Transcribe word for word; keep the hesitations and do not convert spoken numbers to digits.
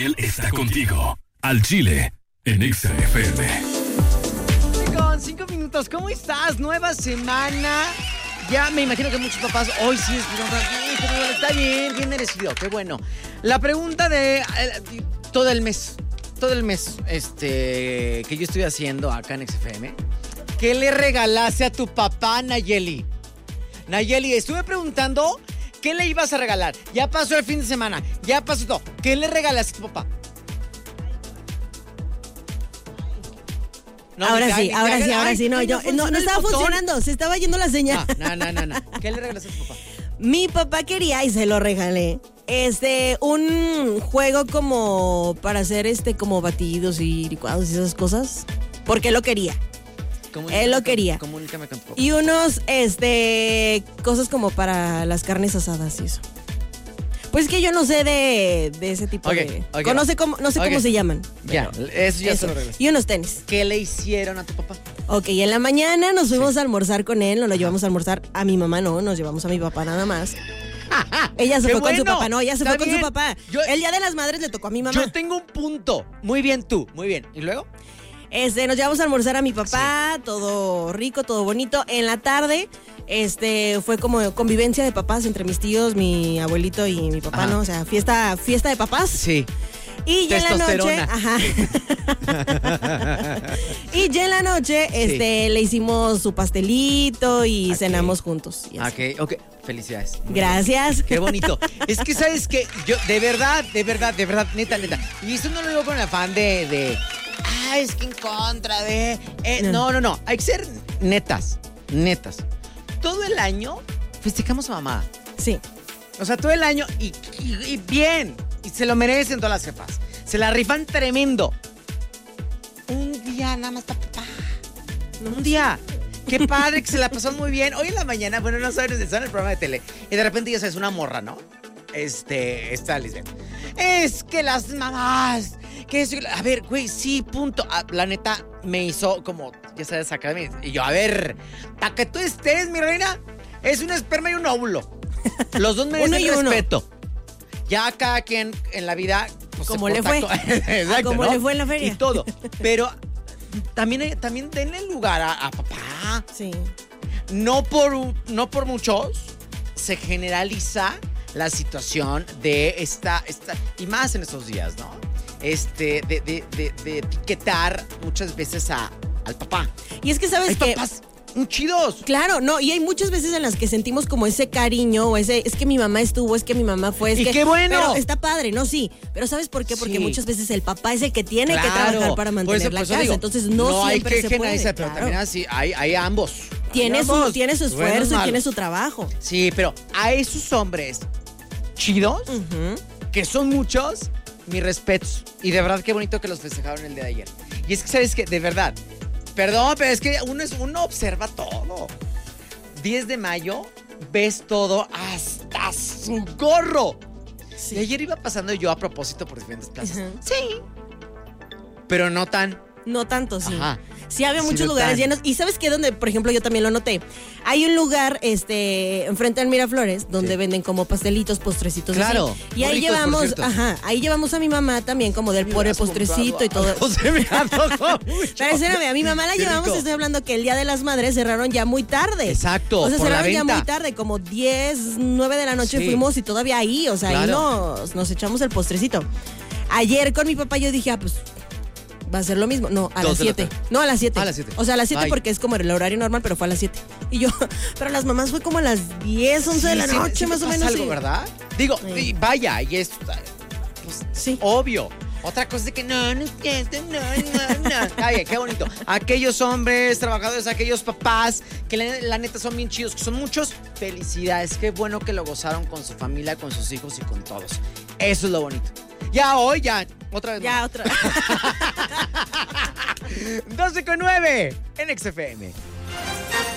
Él está contigo. Al Chile, en Exa F M. Con cinco minutos, ¿cómo estás? Nueva semana. Ya me imagino que muchos papás hoy sí están está bien, bien merecido, qué bueno. La pregunta de eh, todo el mes, todo el mes este, que yo estoy haciendo acá en X F M. ¿Qué le regalaste a tu papá, Nayeli? Nayeli, estuve preguntando qué le ibas a regalar. Ya pasó el fin de semana, ya pasó todo. ¿Qué le regalaste a tu papá? No, ahora sí, ahora sí, ahora sí. No, yo, no, no estaba funcionando, se estaba yendo la señal. No, no, no, no. ¿Qué le regalaste a tu papá? Mi papá quería, y se lo regalé, este, un juego como para hacer este, como batidos y licuados y esas cosas. Porque él lo quería. Él lo quería. Comunícame con tu papá. Y unos, este, cosas como para las carnes asadas y eso. Pues que yo no sé de, de ese tipo okay, de... Okay, no sé cómo, no sé okay. cómo se llaman. Ya, eso ya se lo regreso. Y unos tenis. ¿Qué le hicieron a tu papá? Ok, en la mañana nos fuimos sí. a almorzar con él, nos lo llevamos a almorzar. A mi mamá no, nos llevamos a mi papá nada más. Ella se fue bueno, con su papá, no, ella se fue bien. con su papá. Yo, el Día de las Madres le tocó a mi mamá. Yo tengo un punto. Muy bien tú, muy bien. ¿Y luego? Este, nos llevamos a almorzar a mi papá, sí. todo rico, todo bonito. En la tarde, este, fue como convivencia de papás entre mis tíos, mi abuelito y mi papá, ajá. ¿no? O sea, fiesta, fiesta de papás. Sí. Y ya en la noche, ajá. y ya en la noche, este, sí. le hicimos su pastelito y okay. cenamos juntos. Ok, ok. Felicidades. Gracias. Qué bonito. Es que, ¿sabes qué? Yo, de verdad, de verdad, de verdad, neta, neta. Y eso no lo digo con el afán de... de ah, es que en contra de... Eh, no. no, no, no. Hay que ser netas, netas. Todo el año festejamos a mamá. Sí. O sea, todo el año y, y, y bien. Y se lo merecen todas las jefas. Se la rifan tremendo. Un día nada más para papá. Un día. Qué padre que se la pasó muy bien. Hoy en la mañana, bueno, no sabes, está en el programa de tele. Y de repente ya sabes, una morra, ¿no? Este, está Lisbeth. Es que las mamás... Que es, a ver, güey, sí, punto. Ah, la neta me hizo como, ya sabes, sacar de mí. Y yo, a ver, para que tú estés, mi reina, es un esperma y un óvulo. Los dos merecen respeto. Ya cada quien en la vida... Pues, como le fue. Exacto, como ¿no? le fue en la feria. Y todo. Pero también, también denle lugar a, a papá. Sí. No por, no por muchos se generaliza la situación de esta, esta... Y más en estos días, ¿no? Este, de, de, de, de etiquetar muchas veces a, al papá. Y es que sabes hay que... papás muy chidos. Claro, no, y hay muchas veces en las que sentimos como ese cariño, o ese, es que mi mamá estuvo, es que mi mamá fue, es y que... qué bueno. Pero está padre, ¿no? Sí, pero ¿sabes por qué? Porque sí. muchas veces el papá es el que tiene claro. que trabajar para mantener eso, la casa, digo, entonces no, no siempre hay que se puede. Pero claro. también así, hay, hay ambos. Tiene, hay su, ambos. tiene su esfuerzo bueno, y tiene su trabajo. Sí, pero a esos hombres chidos, uh-huh. que son muchos... Mis respetos. Y de verdad, qué bonito que los festejaron el día de ayer. Y es que, ¿sabes qué? De verdad. Perdón, pero es que uno, es, uno observa todo. diez de mayo, ves todo hasta su gorro. Sí. Y ayer iba pasando yo a propósito por diferentes plazas. Uh-huh. Sí. Pero no tan... No tanto, sí. Ajá. Sí, había sí, muchos no lugares tan. llenos. Y ¿sabes qué? Donde, por ejemplo, yo también lo noté. Hay un lugar, este, enfrente del Miraflores, donde sí. venden como pastelitos, postrecitos. Claro. Así. Y ahí ricos, llevamos, ajá, ahí llevamos a mi mamá también como del por el postrecito y todo. Se me antojó mucho. Pero espérame, a mi mamá la Qué llevamos, rico. Estoy hablando que el Día de las Madres cerraron ya muy tarde. Exacto. O sea, por cerraron la ya venta. muy tarde, como diez, nueve de la noche sí. fuimos y todavía ahí, o sea, claro. ahí nos, nos echamos el postrecito. Ayer con mi papá yo dije, ah, pues... Va a ser lo mismo. No, a Dos las siete. No, a las siete. A las siete. O sea, a las siete porque es como el horario normal, pero fue a las siete. Y yo, pero las mamás fue como a las diez, once sí, de la sí, noche, sí más o menos. algo, sí. ¿verdad? Digo, sí. vaya, y es pues, sí. obvio. Otra cosa es de que no, no, no, no, no. Ay, qué bonito. Aquellos hombres, trabajadores, aquellos papás que la, la neta son bien chidos, que son muchos. Felicidades. Qué bueno que lo gozaron con su familia, con sus hijos y con todos. Eso es lo bonito. Ya hoy, ya. Otra vez. Ya, más. otra vez. doce con nueve en X F M.